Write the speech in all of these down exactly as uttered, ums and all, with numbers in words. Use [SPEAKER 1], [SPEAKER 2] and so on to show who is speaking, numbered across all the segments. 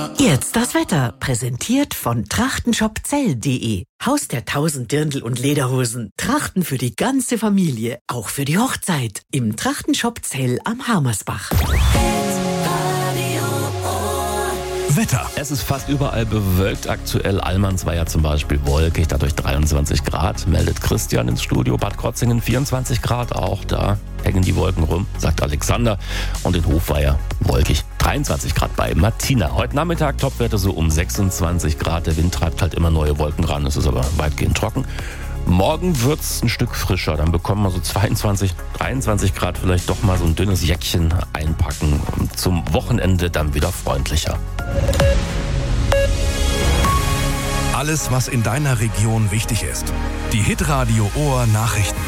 [SPEAKER 1] Jetzt das Wetter, präsentiert von trachtenshopzell punkt de. Haus der tausend Dirndl und Lederhosen. Trachten für die ganze Familie, auch für die Hochzeit. Im Trachtenshop Zell am Harmersbach.
[SPEAKER 2] Wetter. Es ist fast überall bewölkt aktuell. Allmannsweier zum Beispiel wolkig, dadurch dreiundzwanzig Grad, meldet Christian ins Studio. Bad Krotzingen vierundzwanzig Grad, auch da hängen die Wolken rum, sagt Alexander. Und in Hofweier wolkig, dreiundzwanzig Grad bei Martina. Heute Nachmittag Topwerte so um sechsundzwanzig Grad. Der Wind treibt halt immer neue Wolken ran, es ist aber weitgehend trocken. Morgen wird's ein Stück frischer, dann bekommen wir so zweiundzwanzig, dreiundzwanzig Grad, vielleicht doch mal so ein dünnes Jäckchen einpacken. Und zum Wochenende dann wieder freundlicher.
[SPEAKER 3] Alles, was in deiner Region wichtig ist. Die Hitradio Ohr Nachrichten.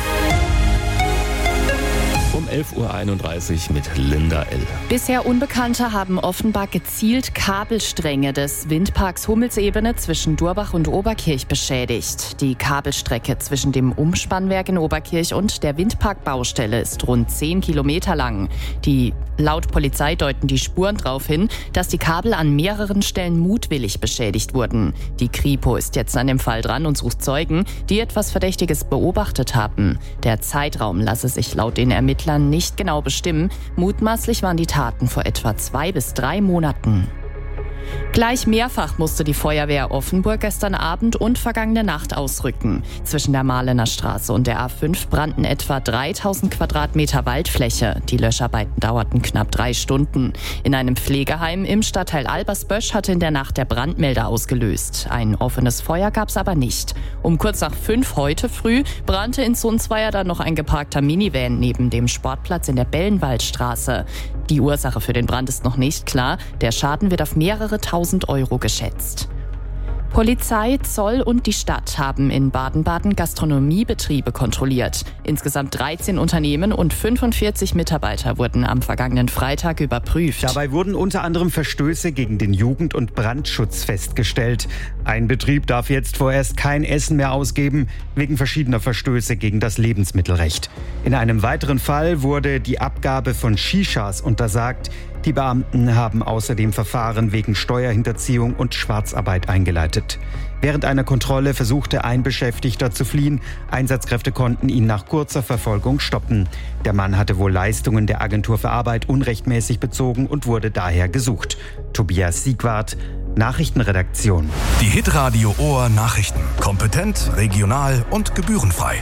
[SPEAKER 2] Um elf Uhr einunddreißig mit Linda L.
[SPEAKER 4] Bisher Unbekannte haben offenbar gezielt Kabelstränge des Windparks Hummelsebene zwischen Durbach und Oberkirch beschädigt. Die Kabelstrecke zwischen dem Umspannwerk in Oberkirch und der Windparkbaustelle ist rund zehn Kilometer lang. Die laut Polizei deuten die Spuren darauf hin, dass die Kabel an mehreren Stellen mutwillig beschädigt wurden. Die Kripo ist jetzt an dem Fall dran und sucht Zeugen, die etwas Verdächtiges beobachtet haben. Der Zeitraum lasse sich laut den Ermittlern nicht genau bestimmen. Mutmaßlich waren die Taten vor etwa zwei bis drei Monaten. Gleich mehrfach musste die Feuerwehr Offenburg gestern Abend und vergangene Nacht ausrücken. Zwischen der Mahlener Straße und der A fünf brannten etwa dreitausend Quadratmeter Waldfläche. Die Löscharbeiten dauerten knapp drei Stunden. In einem Pflegeheim im Stadtteil Albersbösch hatte in der Nacht der Brandmelder ausgelöst. Ein offenes Feuer gab es aber nicht. Um kurz nach fünf heute früh brannte in Sonsweier dann noch ein geparkter Minivan neben dem Sportplatz in der Bellenwaldstraße. Die Ursache für den Brand ist noch nicht klar. Der Schaden wird auf mehrere tausend Euro geschätzt. Polizei, Zoll und die Stadt haben in Baden-Baden Gastronomiebetriebe kontrolliert. Insgesamt dreizehn Unternehmen und fünfundvierzig Mitarbeiter wurden am vergangenen Freitag überprüft.
[SPEAKER 5] Dabei wurden unter anderem Verstöße gegen den Jugend- und Brandschutz festgestellt. Ein Betrieb darf jetzt vorerst kein Essen mehr ausgeben, wegen verschiedener Verstöße gegen das Lebensmittelrecht. In einem weiteren Fall wurde die Abgabe von Shishas untersagt. Die Beamten haben außerdem Verfahren wegen Steuerhinterziehung und Schwarzarbeit eingeleitet. Während einer Kontrolle versuchte ein Beschäftigter zu fliehen. Einsatzkräfte konnten ihn nach kurzer Verfolgung stoppen. Der Mann hatte wohl Leistungen der Agentur für Arbeit unrechtmäßig bezogen und wurde daher gesucht. Tobias Siegwart, Nachrichtenredaktion.
[SPEAKER 3] Die Hitradio Ohr Nachrichten. Kompetent, regional und gebührenfrei.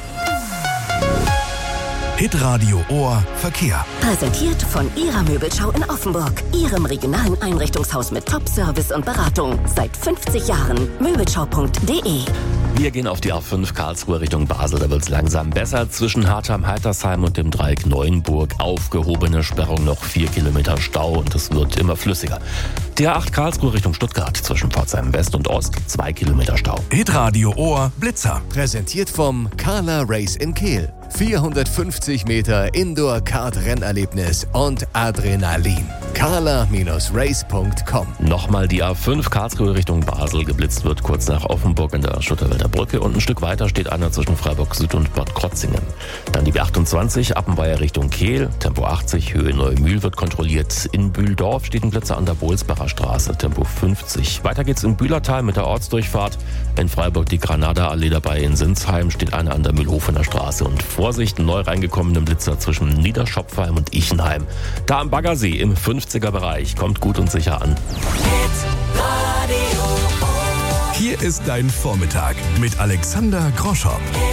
[SPEAKER 3] Hitradio Ohr Verkehr.
[SPEAKER 6] Präsentiert von Ihrer Möbelschau in Offenburg. Ihrem regionalen Einrichtungshaus mit Top-Service und Beratung. Seit fünfzig Jahren. Möbelschau punkt de.
[SPEAKER 2] Wir gehen auf die A fünf Karlsruhe Richtung Basel. Da wird es langsam besser. Zwischen Hartheim-Heitersheim und dem Dreieck Neuenburg aufgehobene Sperrung, noch vier Kilometer Stau und es wird immer flüssiger. Die A acht Karlsruhe Richtung Stuttgart zwischen Pforzheim West und Ost, zwei Kilometer Stau.
[SPEAKER 3] Hitradio Ohr Blitzer.
[SPEAKER 7] Präsentiert vom Carla Race in Kehl. vierhundertfünfzig Meter Indoor-Kart-Rennerlebnis und Adrenalin. carla Race punkt com.
[SPEAKER 2] Nochmal die A fünf Karlsruhe Richtung Basel. Geblitzt wird kurz nach Offenburg in der Schutterwälder Brücke und ein Stück weiter steht einer zwischen Freiburg Süd und Bad Krotzingen. Dann die B achtundzwanzig Appenweier Richtung Kehl, Tempo achtzig, Höhe Neumühl wird kontrolliert. In Bühldorf steht ein Blitzer an der Bohlsbacher Straße, Tempo fünfzig. Weiter geht's in Bühlertal mit der Ortsdurchfahrt. In Freiburg die Granada-Allee dabei. In Sinsheim steht einer an der Mühlhofener Straße. Und Vorsicht, neu reingekommenen Blitzer zwischen Niederschopfheim und Ichenheim. Da am Baggersee im fünfziger Bereich. Kommt gut und sicher an.
[SPEAKER 3] Hier ist dein Vormittag mit Alexander Groschow.